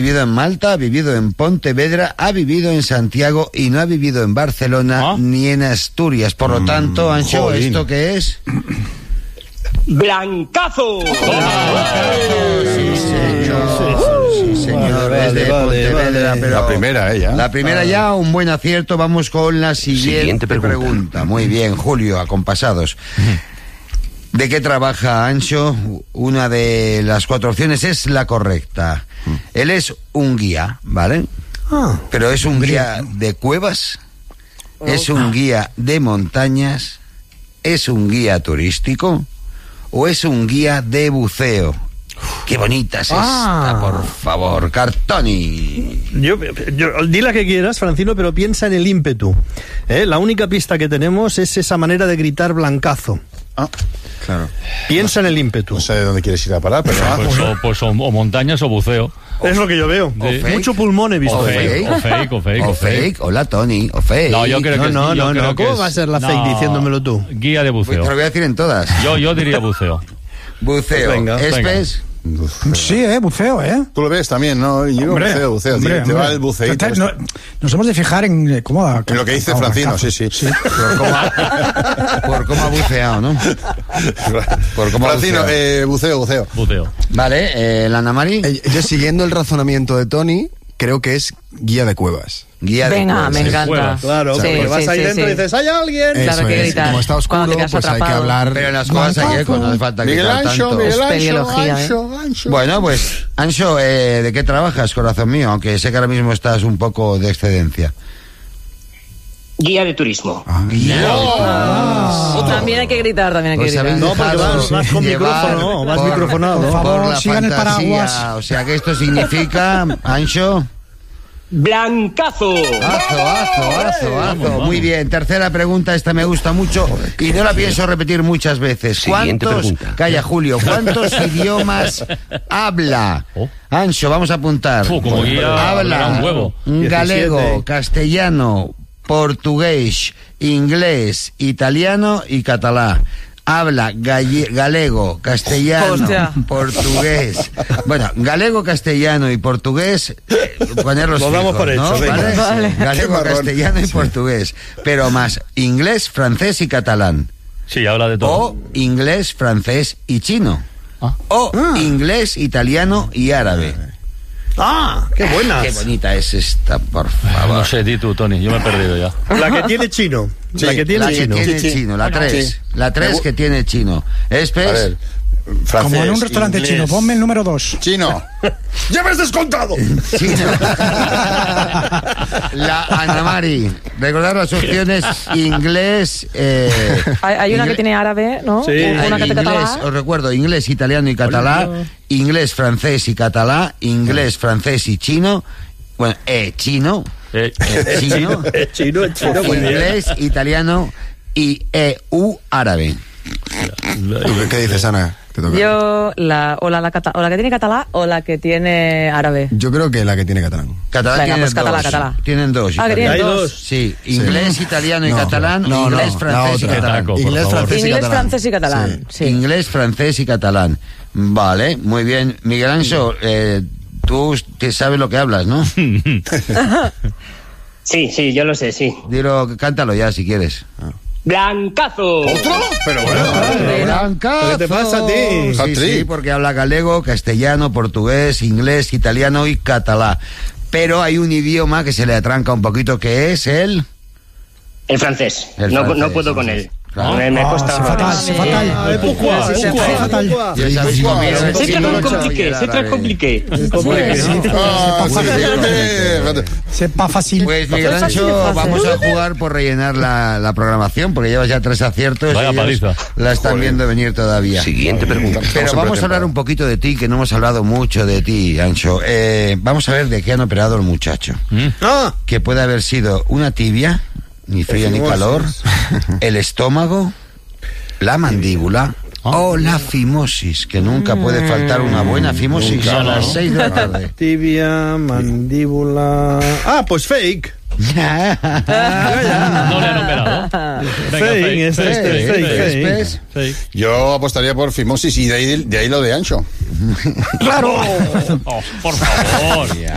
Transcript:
vivido en Malta, ha vivido en Pontevedra, ha vivido en Santiago y no ha vivido en Barcelona ni en Asturias. Por lo tanto, Anxo, jolín. ¿esto qué es? ¡Blancazo! Sí, señor, es de Pontevedra, pero La primera, ella. La primera ya, un buen acierto. Vamos con la siguiente pregunta. Muy bien, Julio, acompasados. ¿De qué trabaja Anxo? Una de las 4 opciones es la correcta. Él es un guía, ¿vale? Pero es un guía de cuevas, es un guía de montañas, es un guía turístico o es un guía de buceo. Qué bonita es esta, por favor, Cartoni. Yo, di la que quieras, Francino, pero piensa en el ímpetu. La única pista que tenemos es esa manera de gritar blancazo. Claro. Piensa en el ímpetu. No sé de dónde quieres ir a parar, pero Pues o montañas o buceo. Es lo que yo veo. fake. Mucho pulmón he visto. O fake. O fake. Hola, Tony. O fake. No, yo creo que No. creo que ¿Cómo es- va a ser la fake diciéndomelo tú? Guía de Pues buceo. te lo voy a decir en todas. Yo diría buceo. Buceo. Pues venga, Espes. Sí, buceo, tú lo ves también, ¿no? Yo buceo. Hombre, Te va el buceíto. Nos hemos de fijar en cómo En lo que dice Francino, sí. Por cómo ha buceado, ¿no? Por cómo ha Francino, buceado. Buceo. Vale, la Ana Mari. Yo, siguiendo el razonamiento de Tony, creo que es guía de cuevas. Guía de Venga, me cuevas. encanta. Claro, Sí, porque vas sí, ahí sí, dentro sí. y dices, ¡hay alguien! Claro, Eso que es. gritar. Como está Cuando oscuro, te quedas pues hay que atrapado. hablar. Pero en las cuevas hay eco, no hace falta Miguel gritar Anxo, tanto. Espeleología, Bueno, pues, Anxo, ¿de qué trabajas, corazón mío? Aunque sé que ahora mismo estás un poco de excedencia. Guía de turismo. También hay que gritar, Pues habéis No, porque dejado vas con llevar micrófono, vas por- microfonado. Por favor, por la sigan el fantasía. paraguas. O sea que esto significa, Anxo... ¡Blancazo! Azo. Muy bien, tercera pregunta, esta me gusta mucho y no la pienso repetir muchas veces. Calla, Julio, ¿cuántos idiomas habla? Anxo, vamos a apuntar. Como guía, Habla un huevo. galego, 17. castellano, portugués, inglés, italiano y catalán. Habla galego, castellano, Hostia. portugués. Bueno, galego, castellano y portugués, ponerlos Lo damos fijos, por hecho, ¿no? venga. Vale. Galego, castellano y portugués. Pero más inglés, francés y catalán. Sí, habla de todo. O inglés, francés y chino. O inglés, italiano y árabe. ¡Qué buenas! Qué bonita es esta, por favor. No sé, di tú, Tony, yo me he perdido ya. La que tiene chino. Sí, La que tiene La que chino. tiene chino, la 3. Sí. La 3 que tiene chino. A Espes. ver, francés, Como en un restaurante inglés. chino. Ponme el número 2. Chino. ¡Ya me has descontado! Chino. La Ana Mari. Recordar las opciones inglés. Hay una que inglés- tiene árabe, ¿no? Sí. Una que tiene inglés, catalán. os recuerdo, inglés, italiano y catalán, inglés, francés y catalán, inglés, francés y chino, bueno, chino, chino, Chino, muy bien. inglés, italiano y árabe. ¿Qué dices, Ana? Te toca. Yo, o la que tiene catalán o la que tiene árabe. Yo creo que la que tiene catalán. Catalán Venga, tienen pues catalán, dos. catalán. Tienen dos. Ah, que tienen Hay italiano. dos. Sí, inglés, italiano y No, catalán, no, inglés, no, francés y la otra. catalán. Taco, por Inglés, favor. francés y Inglés, catalán. francés y catalán. Sí. Inglés, francés y catalán. Vale, muy bien. Miguel Anxo, tú te sabes lo que hablas, ¿no? Sí, yo lo sé, sí. Dilo, cántalo ya si quieres. ¡Blancazo! Pero bueno. Blancazo. ¿Qué te pasa a ti? Sí, Hat-trick. sí, porque habla galego, castellano, portugués, inglés, italiano y catalán. Pero hay un idioma que se le atranca un poquito, que es el... El francés. El No francés, puedo con sí, él. claro. Me cuesta. C'est fatal. Fatal. Ya sabéis cómo es. C'est très compliqué, c'est très compliqué. C'est pas facile. Pues Miguel Fácil, Anxo, fácil. vamos a jugar por rellenar la programación, porque llevas ya 3 aciertos. Vaya y ellos paliza. la están viendo venir todavía. Siguiente pregunta. Pero vamos a hablar un poquito de ti, que no hemos hablado mucho de ti, Anxo. Vamos a ver de qué han operado el muchacho. Que puede haber sido una tibia, ni frío ni calor, el estómago, la mandíbula o la fimosis, que nunca puede faltar una buena fimosis Nunca, a las ¿no? 6 de la tarde. Tibia, mandíbula... Pues fake. No le han operado. Venga, Fake, es fake. Fake. Yo apostaría por fimosis y de ahí lo de Ancho. Oh, por favor.